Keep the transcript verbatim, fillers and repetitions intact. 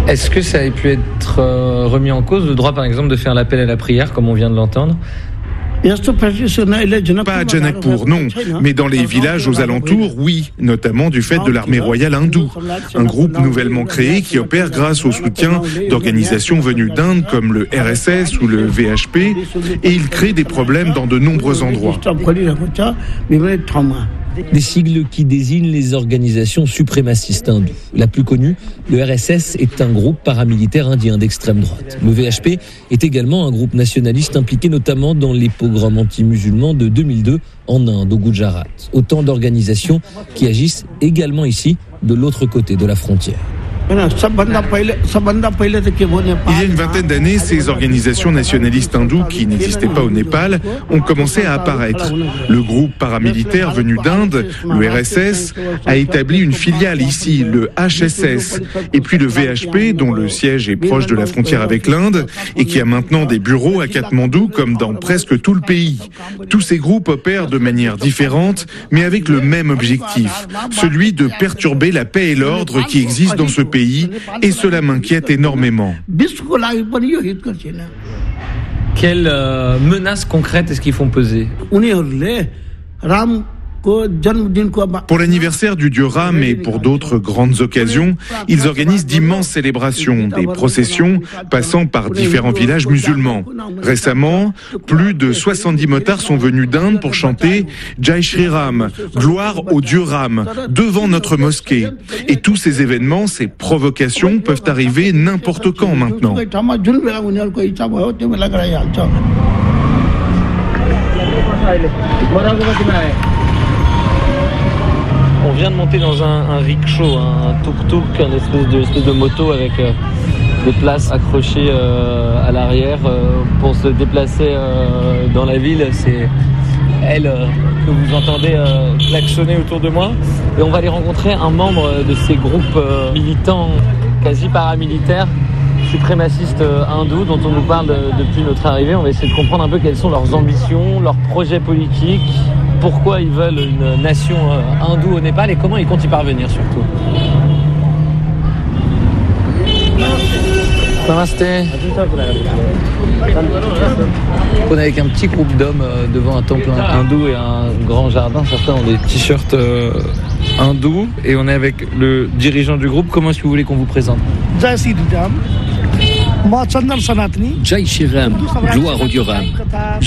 Est-ce que ça a pu être euh, remis en cause, le droit par exemple de faire l'appel à la prière comme on vient de l'entendre ? Pas à Janakpur, non, mais dans les villages aux alentours, oui, notamment du fait de l'armée royale hindoue, un groupe nouvellement créé qui opère grâce au soutien d'organisations venues d'Inde comme le R S S ou le V H P, et il crée des problèmes dans de nombreux endroits. Des sigles qui désignent les organisations suprémacistes hindoues. La plus connue, le R S S, est un groupe paramilitaire indien d'extrême droite. Le V H P est également un groupe nationaliste impliqué notamment dans les pogroms anti-musulmans de deux mille deux en Inde, au Gujarat. Autant d'organisations qui agissent également ici, de l'autre côté de la frontière. Il y a une vingtaine d'années, ces organisations nationalistes hindoues qui n'existaient pas au Népal ont commencé à apparaître. Le groupe paramilitaire venu d'Inde, le R S S, a établi une filiale ici, le H S S, et puis le V H P, dont le siège est proche de la frontière avec l'Inde et qui a maintenant des bureaux à Katmandou comme dans presque tout le pays. Tous ces groupes opèrent de manière différente, mais avec le même objectif, celui de perturber la paix et l'ordre qui existent dans ce pays. Pays, et cela m'inquiète énormément. Quelles euh, menaces concrètes est-ce qu'ils font peser ? Pour l'anniversaire du dieu Ram et pour d'autres grandes occasions, ils organisent d'immenses célébrations, des processions passant par différents villages musulmans. Récemment, plus de soixante-dix motards sont venus d'Inde pour chanter Jai Shri Ram, gloire au dieu Ram, devant notre mosquée. Et tous ces événements, ces provocations peuvent arriver n'importe quand maintenant. On vient de monter dans un, un rickshaw, un tuk-tuk, une espèce de, espèce de moto avec euh, des places accrochées euh, à l'arrière euh, pour se déplacer euh, dans la ville. C'est elle euh, que vous entendez euh, klaxonner autour de moi. Et on va aller rencontrer un membre de ces groupes euh, militants quasi paramilitaires, suprémacistes euh, hindous dont on nous parle de, depuis notre arrivée. On va essayer de comprendre un peu quelles sont leurs ambitions, leurs projets politiques, pourquoi ils veulent une nation euh, hindoue au Népal et comment ils comptent y parvenir surtout. Namasté. On est avec un petit groupe d'hommes euh, devant un temple hindou et un grand jardin. Certains ont des t-shirts euh, hindous et on est avec le dirigeant du groupe. Comment est-ce que vous voulez qu'on vous présente ? Jai Shri Ram, gloire au dieu Ram.